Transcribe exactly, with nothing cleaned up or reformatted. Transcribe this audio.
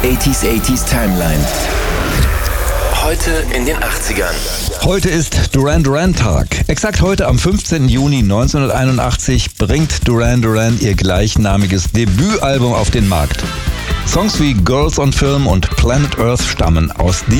achtziger achtziger Timeline. Heute in den achtzigern. Heute ist Duran Duran Tag. Exakt heute am fünfzehnten Juni neunzehnhunderteinundachtzig bringt Duran Duran ihr gleichnamiges Debütalbum auf den Markt. Songs wie Girls on Film und Planet Earth stammen aus